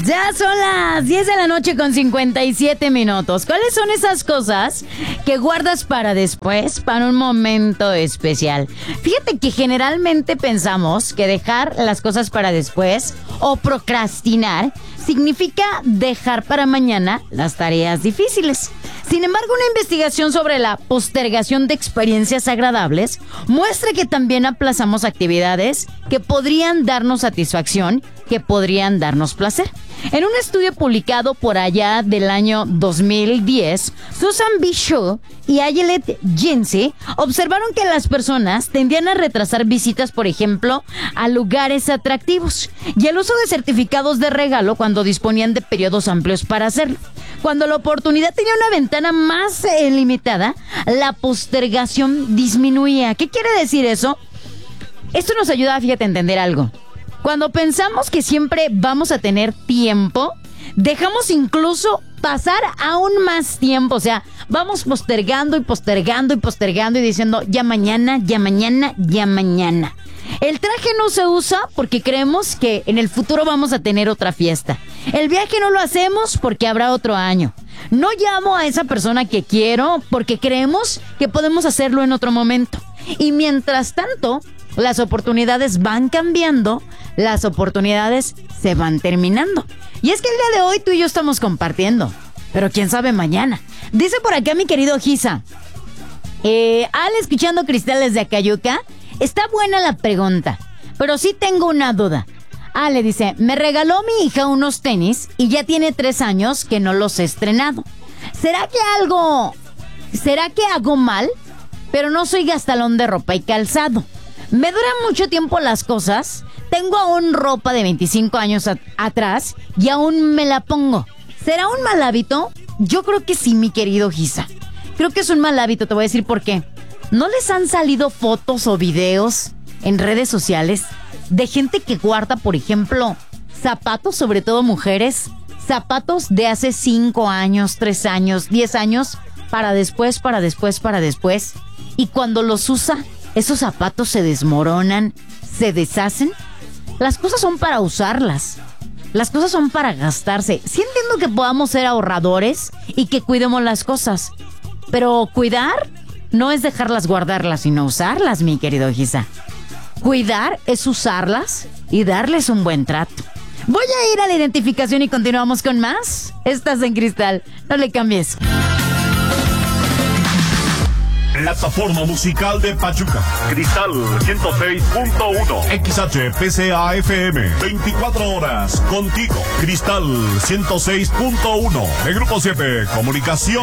Ya son las 10 de la noche con 57 minutos. ¿Cuáles son esas cosas que guardas para después, para un momento especial? Fíjate que generalmente pensamos que dejar las cosas para después o procrastinar significa dejar para mañana las tareas difíciles. Sin embargo, una investigación sobre la postergación de experiencias agradables muestra que también aplazamos actividades que podrían darnos satisfacción, que podrían darnos placer. En un estudio publicado por allá del año 2010, Susan B. Shaw y Ayelet Jensi observaron que las personas tendían a retrasar visitas, por ejemplo, a lugares atractivos y el uso de certificados de regalo cuando disponían de periodos amplios para hacerlo. Cuando la oportunidad tenía una ventana más limitada, la postergación disminuía. ¿Qué quiere decir eso? Esto nos ayuda, fíjate, a entender algo. Cuando pensamos que siempre vamos a tener tiempo, dejamos incluso pasar aún más tiempo. O sea, vamos postergando y postergando y postergando y diciendo ya mañana, ya mañana, ya mañana. El traje no se usa porque creemos que en el futuro vamos a tener otra fiesta. El viaje no lo hacemos porque habrá otro año. No llamo a esa persona que quiero porque creemos que podemos hacerlo en otro momento. Y mientras tanto, las oportunidades van cambiando, las oportunidades se van terminando. Y es que el día de hoy tú y yo estamos compartiendo, pero quién sabe mañana. Dice por acá mi querido Giza, al escuchando Cristales de Acayuca, está buena la pregunta, pero sí tengo una duda. Ale dice, me regaló mi hija unos tenis y ya tiene 3 años que no los he estrenado. ¿Será que hago mal? Pero no soy gastalón de ropa y calzado. Me duran mucho tiempo las cosas. Tengo aún ropa de 25 años atrás y aún me la pongo. ¿Será un mal hábito? Yo creo que sí, mi querido Giza. Creo que es un mal hábito, te voy a decir por qué. ¿No les han salido fotos o videos en redes sociales de gente que guarda, por ejemplo, zapatos, sobre todo mujeres, zapatos de hace 5 años, 3 años, 10 años, para después? Y cuando los usa, esos zapatos se desmoronan, se deshacen. Las cosas son para usarlas. Las cosas son para gastarse. Sí entiendo que podamos ser ahorradores y que cuidemos las cosas. Pero cuidar no es dejarlas guardarlas, sino usarlas, mi querido Giza. Cuidar es usarlas y darles un buen trato. Voy a ir a la identificación y continuamos con más. Estás en Cristal, no le cambies. Plataforma musical de Pachuca. Cristal 106.1. XHPCA FM. 24 horas contigo. Cristal 106.1. De Grupo 7. Comunicación.